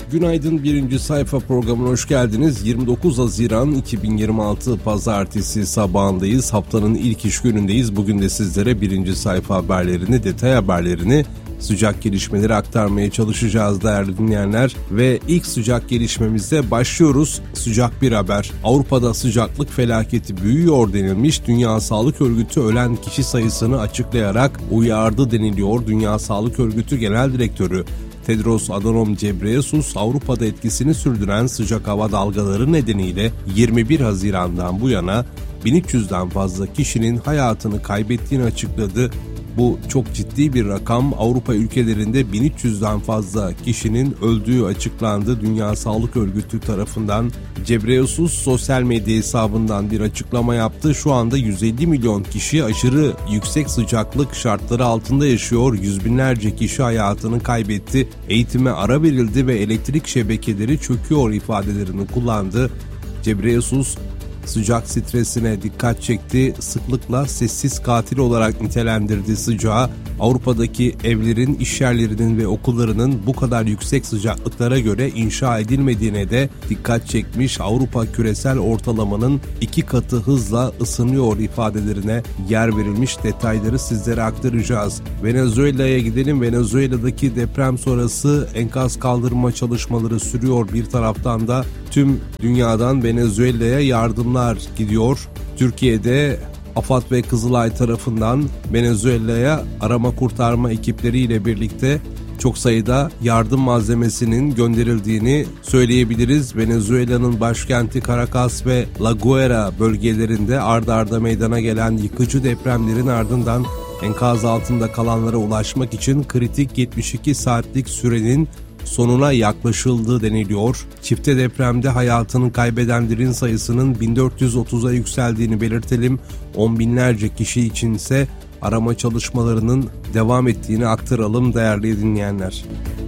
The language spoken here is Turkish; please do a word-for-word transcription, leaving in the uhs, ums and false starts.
Günaydın, birinci sayfa programına hoş geldiniz. yirmi dokuz Haziran iki bin yirmi altı Pazartesi sabahındayız. Haftanın ilk iş günündeyiz. Bugün de sizlere birinci sayfa haberlerini, detay haberlerini, sıcak gelişmeleri aktarmaya çalışacağız değerli dinleyenler. Ve ilk sıcak gelişmemizde başlıyoruz. Sıcak bir haber. Avrupa'da sıcaklık felaketi büyüyor denilmiş. Dünya Sağlık Örgütü ölen kişi sayısını açıklayarak uyardı deniliyor. Dünya Sağlık Örgütü Genel Direktörü Tedros Adhanom Ghebreyesus, Avrupa'da etkisini sürdüren sıcak hava dalgaları nedeniyle yirmi bir Haziran'dan bu yana bin üç yüzden fazla kişinin hayatını kaybettiğini açıkladı. Bu çok ciddi bir rakam. Avrupa ülkelerinde bin üç yüzden fazla kişinin öldüğü açıklandı Dünya Sağlık Örgütü tarafından. Ghebreyesus sosyal medya hesabından bir açıklama yaptı. Şu anda yüz elli milyon kişi aşırı yüksek sıcaklık şartları altında yaşıyor. Yüz binlerce kişi hayatını kaybetti. Eğitime ara verildi ve elektrik şebekeleri çöküyor ifadelerini kullandı. Ghebreyesus sıcak stresine dikkat çekti. Sıklıkla sessiz katil olarak nitelendirdi sıcağı. Avrupa'daki evlerin, işyerlerinin ve okullarının bu kadar yüksek sıcaklıklara göre inşa edilmediğine de dikkat çekmiş. Avrupa küresel ortalamanın iki katı hızla ısınıyor ifadelerine yer verilmiş. Detayları sizlere aktaracağız. Venezuela'ya gidelim. Venezuela'daki deprem sonrası enkaz kaldırma çalışmaları sürüyor. Bir taraftan da tüm dünyadan Venezuela'ya yardımlar gidiyor. Türkiye'de AFAD ve Kızılay tarafından Venezuela'ya arama kurtarma ekipleriyle birlikte çok sayıda yardım malzemesinin gönderildiğini söyleyebiliriz. Venezuela'nın başkenti Caracas ve La Guaira bölgelerinde ard arda meydana gelen yıkıcı depremlerin ardından enkaz altında kalanlara ulaşmak için kritik yetmiş iki saatlik sürenin sonuna yaklaşıldı deniliyor. Çifte depremde hayatını kaybedenlerin sayısının bin dört yüz otuza yükseldiğini belirtelim. On binlerce kişi için ise arama çalışmalarının devam ettiğini aktaralım değerli dinleyenler.